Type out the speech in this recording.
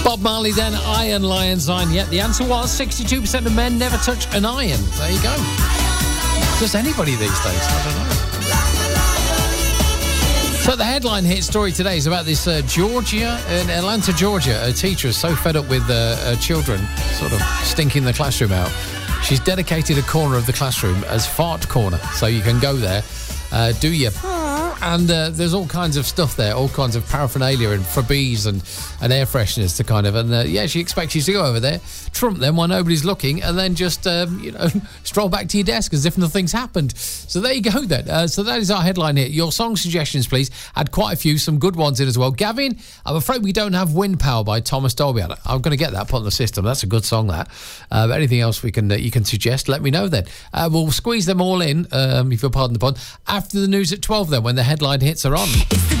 Bob Marley then, Iron Lion Sign. Yet the answer was 62% of men never touch an iron. There you go. Just anybody these days, I don't know. So the headline hit story today is about this Georgia, in Atlanta, Georgia. A teacher is so fed up with her children sort of stinking the classroom out. She's dedicated a corner of the classroom as Fart Corner. So you can go there, do your... And there's all kinds of stuff there, all kinds of paraphernalia and Febreze and air fresheners to kind of... And, she expects you to go over there, trump them while nobody's looking, and then just, stroll back to your desk as if nothing's happened. So there you go then. So that is our headline here. Your song suggestions, please. Had quite a few, some good ones in as well. Gavin, I'm afraid we don't have Wind Power by Thomas Dolby. I'm going to get that put on the system. That's a good song, that. Anything else you can suggest, let me know then. We'll squeeze them all in, if you'll pardon the pun, after the news at 12 then, when the headline hits are on.